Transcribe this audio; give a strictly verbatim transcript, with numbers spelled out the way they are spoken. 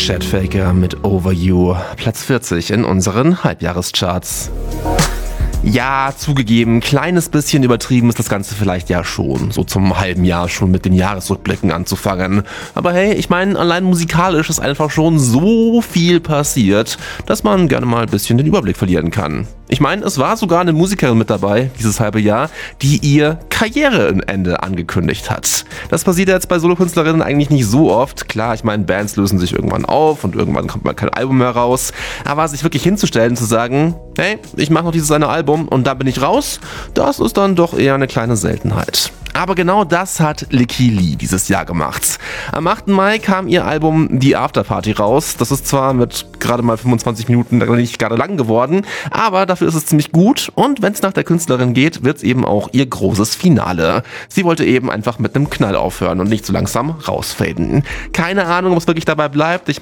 Chad Faker mit Over You, Platz vierzig in unseren Halbjahrescharts. Ja, zugegeben, kleines bisschen übertrieben ist das Ganze vielleicht ja schon, so zum halben Jahr schon mit den Jahresrückblicken anzufangen. Aber hey, ich meine, allein musikalisch ist einfach schon so viel passiert, dass man gerne mal ein bisschen den Überblick verlieren kann. Ich meine, es war sogar eine Musikerin mit dabei, dieses halbe Jahr, die ihr Karriereende angekündigt hat. Das passiert jetzt bei Solokünstlerinnen eigentlich nicht so oft. Klar, ich meine, Bands lösen sich irgendwann auf und irgendwann kommt mal kein Album mehr raus. Aber sich wirklich hinzustellen und zu sagen, hey, ich mache noch dieses eine Album und dann bin ich raus, das ist dann doch eher eine kleine Seltenheit. Aber genau das hat Lykke Li dieses Jahr gemacht. Am achten Mai kam ihr Album The Afterparty raus. Das ist zwar mit gerade mal fünfundzwanzig Minuten nicht gerade lang geworden, aber dafür ist es ziemlich gut und wenn es nach der Künstlerin geht, wird es eben auch ihr großes Finale. Sie wollte eben einfach mit einem Knall aufhören und nicht so langsam rausfaden. Keine Ahnung, ob es wirklich dabei bleibt. Ich